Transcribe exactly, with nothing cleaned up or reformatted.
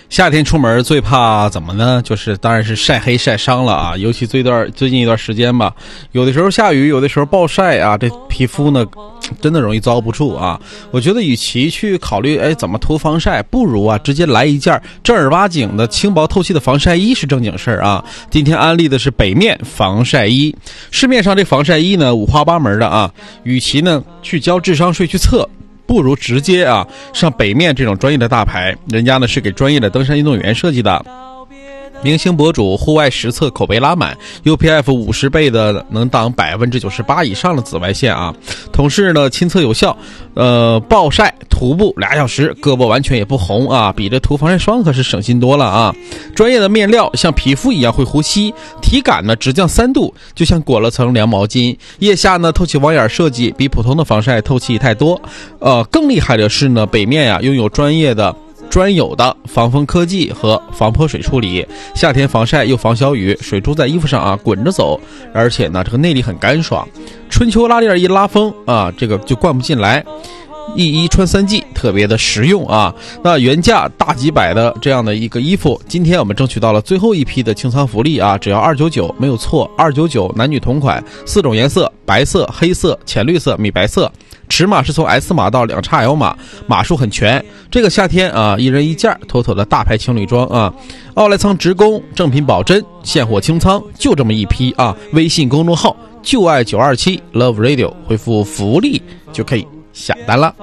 夏天出门最怕怎么呢？就是当然是晒黑晒伤了啊，尤其最段最近一段时间吧，有的时候下雨，有的时候暴晒啊，这皮肤呢真的容易遭不住啊。我觉得与其去考虑哎怎么涂防晒，不如啊直接来一件正儿八经的轻薄透气的防晒衣是正经事儿啊。今天安利的是北面防晒衣，市面上这防晒衣呢五花八门的啊，与其呢去交智商税去测，不如直接啊上北面这种专业的大牌，人家呢是给专业的登山运动员设计的。明星博主户外实测口碑拉满 ，U P F 五十倍的能挡百分之九十八以上的紫外线啊，同时呢亲测有效，呃暴晒徒步俩小时，胳膊完全也不红啊，比这涂防晒霜可是省心多了啊。专业的面料像皮肤一样会呼吸，体感呢直降三度，就像裹了层凉毛巾。腋下呢透气网眼设计比普通的防晒透气太多，呃更厉害的是呢北面呀、啊、拥有专业的。专有的防风科技和防泼水处理，夏天防晒又防小雨，水珠在衣服上啊滚着走，而且呢这个内里很干爽，春秋拉链一拉风啊，这个就灌不进来，一衣穿三季，特别的实用啊。那原价大几百的这样的一个衣服，今天我们争取到了最后一批的清仓福利啊，只要二百九十九，没有错，二百九十九，男女同款，四种颜色，白色、黑色、浅绿色、米白色。尺码是从 S 码到 两 X L 码，码数很全。这个夏天啊，一人一件，妥妥的大牌情侣装啊！奥莱仓直供，正品保真，现货清仓，就这么一批啊！微信公众号就爱九二七 Love Radio， 回复福利就可以下单了。